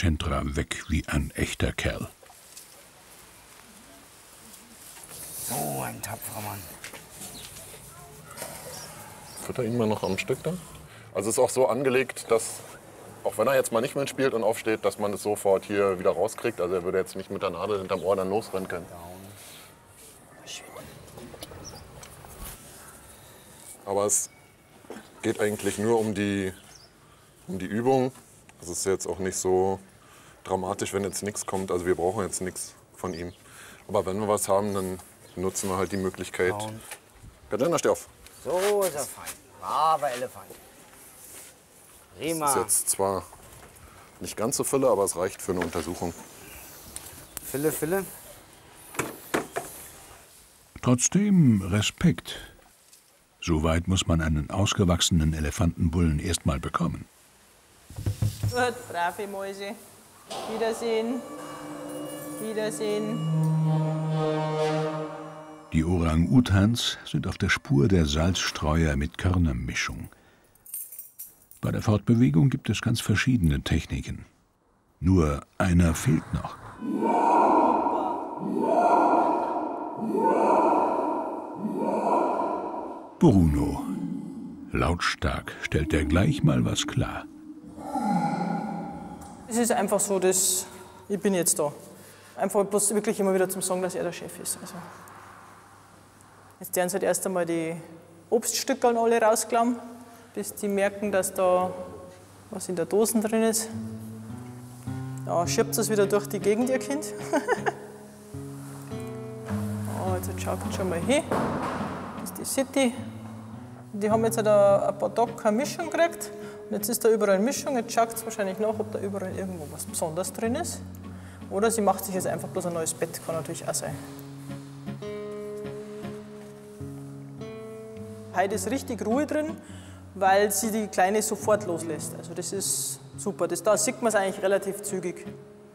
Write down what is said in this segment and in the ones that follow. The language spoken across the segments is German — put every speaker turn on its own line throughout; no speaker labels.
Chandra weg wie ein echter Kerl.
So ein tapferer Mann.
Fütter ihn mal noch am Stück dann? Also es ist auch so angelegt, dass, auch wenn er jetzt mal nicht mitspielt und aufsteht, dass man es sofort hier wieder rauskriegt. Also er würde jetzt nicht mit der Nadel hinterm Ohr dann losrennen können. Aber es geht eigentlich nur um die Übung. Es ist jetzt auch nicht so dramatisch, wenn jetzt nichts kommt. Also wir brauchen jetzt nichts von ihm. Aber wenn wir was haben, dann nutzen wir halt die Möglichkeit. Gardiner, steh auf.
So ist er fein. Braver Elefant. Prima.
Das ist jetzt zwar nicht ganz so Fülle, aber es reicht für eine Untersuchung.
Fülle.
Trotzdem Respekt. So weit muss man einen ausgewachsenen Elefantenbullen erst mal bekommen.
Gut, brave Mäuse. Wiedersehen. Wiedersehen.
Die Orang-Utans sind auf der Spur der Salzstreuer mit Körnermischung. Bei der Fortbewegung gibt es ganz verschiedene Techniken. Nur einer fehlt noch. Bruno. Lautstark stellt er gleich mal was klar.
Es ist einfach so, dass ich bin jetzt da. Einfach bloß wirklich immer wieder zum Sagen, dass er der Chef ist. Also jetzt werden sie halt erst einmal die Obststückeln alle rausklappen, bis die merken, dass da was in der Dose drin ist. Da schiebt es wieder durch die Gegend, ihr Kind. Jetzt schaut es schon mal hin. Das ist die City. Die haben jetzt halt ein paar Tage keine Mischung gekriegt. Und jetzt ist da überall Mischung. Jetzt schaut es wahrscheinlich nach, ob da überall irgendwo was Besonderes drin ist. Oder sie macht sich jetzt einfach bloß ein neues Bett. Kann natürlich auch sein. Heute ist richtig Ruhe drin, weil sie die Kleine sofort loslässt. Also das ist super. Da sieht man es eigentlich relativ zügig.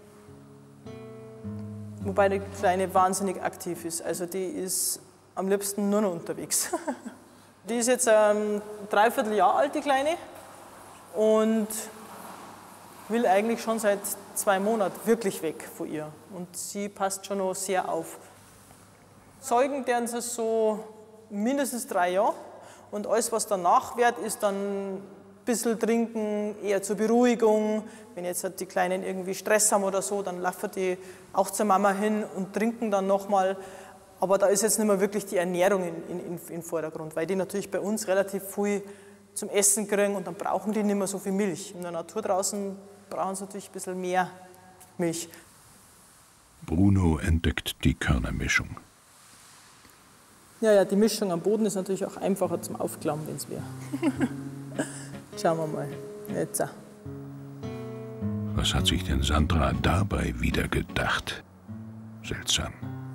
Wobei die Kleine wahnsinnig aktiv ist. Also die ist am liebsten nur noch unterwegs. Die ist jetzt ein Dreivierteljahr alt, die Kleine. Und will eigentlich schon seit 2 Monaten wirklich weg von ihr. Und sie passt schon noch sehr auf. Säugen werden sie so mindestens 3 Jahre. Und alles, was danach wird, ist dann ein bisschen trinken, eher zur Beruhigung. Wenn jetzt halt die Kleinen irgendwie Stress haben oder so, dann laufen die auch zur Mama hin und trinken dann nochmal. Aber da ist jetzt nicht mehr wirklich die Ernährung im Vordergrund, weil die natürlich bei uns relativ viel zum Essen kriegen und dann brauchen die nicht mehr so viel Milch. In der Natur draußen brauchen sie natürlich ein bisschen mehr Milch.
Bruno entdeckt die Körnermischung.
Ja, die Mischung am Boden ist natürlich auch einfacher zum Aufklappen, wenn es wäre. Schauen wir mal. Jetzt.
Was hat sich denn Sandra dabei wieder gedacht? Seltsam.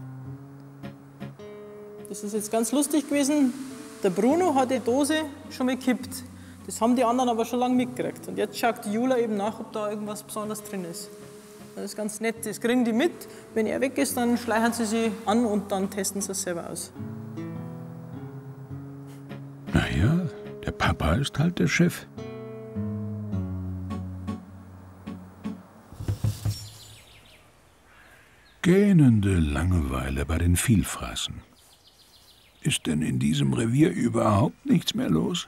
Das ist jetzt ganz lustig gewesen. Der Bruno hat die Dose schon mal gekippt. Das haben die anderen aber schon lange mitgekriegt. Und jetzt schaut die Jula eben nach, ob da irgendwas Besonderes drin ist. Das ist ganz nett. Das kriegen die mit. Wenn er weg ist, dann schleichen sie sich an und dann testen sie es selber aus.
Naja, der Papa ist halt der Chef. Gähnende Langeweile bei den Vielfraßen. Ist denn in diesem Revier überhaupt nichts mehr los?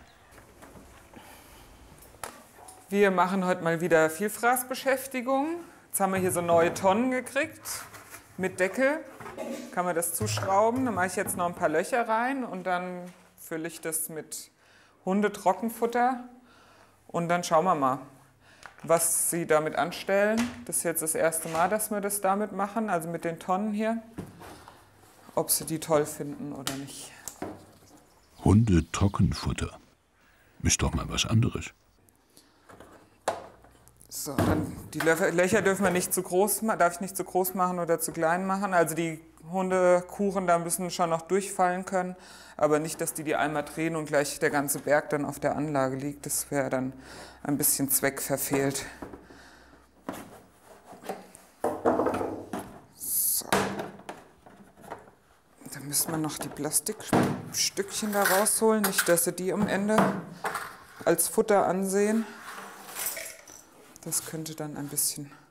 Wir machen heute mal wieder Vielfraßbeschäftigung. Jetzt haben wir hier so neue Tonnen gekriegt mit Deckel. Kann man das zuschrauben. Dann mache ich jetzt noch ein paar Löcher rein und dann fülle ich das mit Hundetrockenfutter. Und dann schauen wir mal, was sie damit anstellen. Das ist jetzt das erste Mal, dass wir das damit machen, also mit den Tonnen hier. Ob sie die toll finden oder nicht.
Hundetrockenfutter. Ist doch mal was anderes.
So, dann die Löcher dürfen wir nicht zu groß, darf ich nicht zu groß machen oder zu klein machen. Also die Hundekuchen da müssen schon noch durchfallen können, aber nicht, dass die einmal drehen und gleich der ganze Berg dann auf der Anlage liegt. Das wäre dann ein bisschen zweckverfehlt. So. Dann müssen wir noch die Plastikstückchen da rausholen, nicht, dass sie die am Ende als Futter ansehen. Das könnte dann ein bisschen